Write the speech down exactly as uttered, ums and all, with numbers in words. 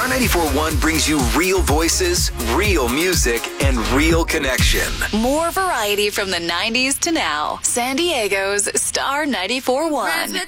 ninety-four point one brings you real voices, real music, and real connection. More variety from the nineties to now. San Diego's Star ninety-four point one.